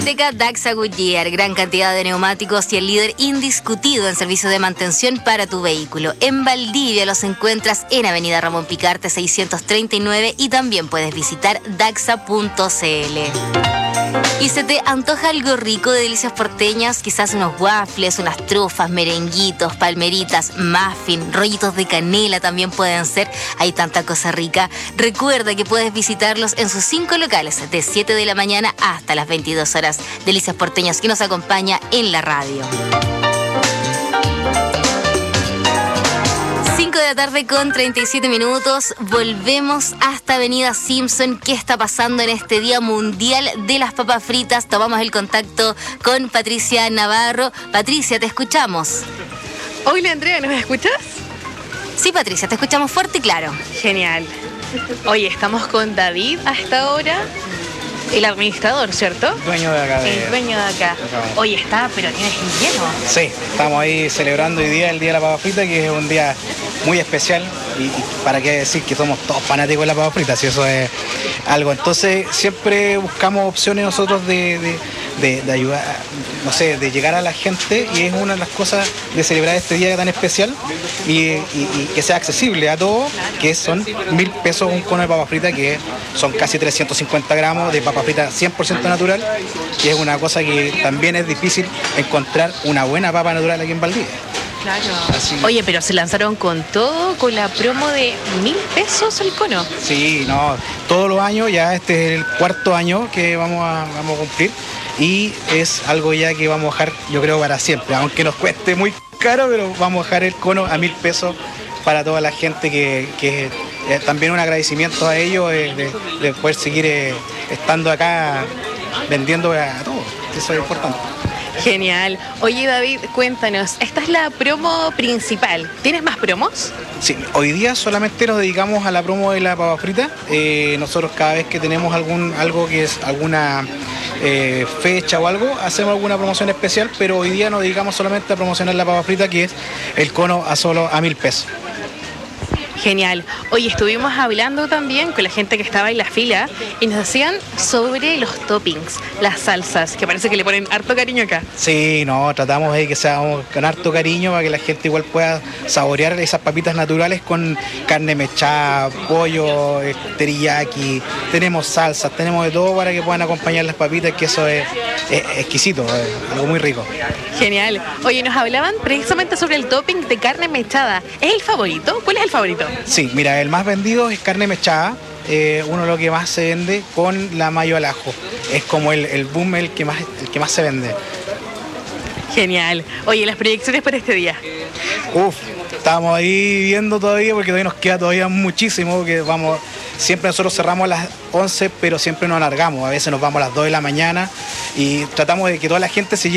Politeca Daxa Goodyear, gran cantidad de neumáticos y el líder indiscutido en servicio de mantención para tu vehículo. En Valdivia los encuentras en Avenida Ramón Picarte 639 y también puedes visitar daxa.cl. ¿Y se te antoja algo rico de delicias porteñas? Quizás unos waffles, unas trufas, merenguitos, palmeritas, muffin, rollitos de canela también pueden ser. Hay tanta cosa rica. Recuerda que puedes visitarlos en sus 5 locales de 7 de la mañana hasta las 22 horas. Delicias porteñas que nos acompaña en la radio. 5 de la tarde con 37 minutos. Volvemos hasta Avenida Simpson. ¿Qué está pasando en este Día Mundial de las Papas Fritas? Tomamos el contacto con Patricia Navarro. Patricia, te escuchamos. Hola Andrea, ¿nos escuchas? Sí, Patricia, te escuchamos fuerte y claro. Genial. Oye, estamos con David a esta hora. El administrador, ¿cierto? Dueño de acá. El dueño de acá. Oye, pero tienes lleno. Sí, estamos ahí celebrando hoy día el Día de la Papa Frita, que es un día muy especial y para qué decir que somos todos fanáticos de la papa frita, si eso es algo. Entonces siempre buscamos opciones nosotros de ayudar, no sé, de llegar a la gente, y es una de las cosas de celebrar este día tan especial y que sea accesible a todos, que son 1.000 pesos un cono de papa frita, que son casi 350 gramos de papa frita 100% natural, y es una cosa que también es difícil encontrar una buena papa natural aquí en Valdivia. Claro. Así. Oye, pero se lanzaron con todo, con la promo de 1.000 pesos el cono. Sí, no, todos los años, ya este es el 4º año que vamos a cumplir, y es algo ya que vamos a dejar, yo creo, para siempre, aunque nos cueste muy caro, pero vamos a dejar el cono a 1.000 pesos para toda la gente, que también un agradecimiento a ellos de poder seguir estando acá vendiendo a todos, eso es importante. Genial. Oye David, cuéntanos, esta es la promo principal. ¿Tienes más promos? Sí, hoy día solamente nos dedicamos a la promo de la papa frita. Nosotros cada vez que tenemos algo que es alguna fecha o algo, hacemos alguna promoción especial, pero hoy día nos dedicamos solamente a promocionar la papa frita, que es el cono a solo a 1.000 pesos. Genial. Oye, estuvimos hablando también con la gente que estaba en la fila y nos decían sobre los toppings, las salsas, que parece que le ponen harto cariño acá. Sí, no, tratamos de que seamos con harto cariño para que la gente igual pueda saborear esas papitas naturales con carne mechada, pollo, teriyaki. Tenemos salsas, tenemos de todo para que puedan acompañar las papitas, que eso es exquisito, algo muy rico. Genial. Oye, nos hablaban precisamente sobre el topping de carne mechada. ¿Es el favorito? ¿Cuál es el favorito? Sí, mira, el más vendido es carne mechada, uno de los que más se vende con la mayo al ajo. Es como el boom, el que más se vende. Genial. Oye, las proyecciones para este día. Estamos ahí viendo todavía, porque todavía nos queda todavía muchísimo, que siempre nosotros cerramos a las 11, pero siempre nos alargamos. A veces nos vamos a las 2 de la mañana y tratamos de que toda la gente se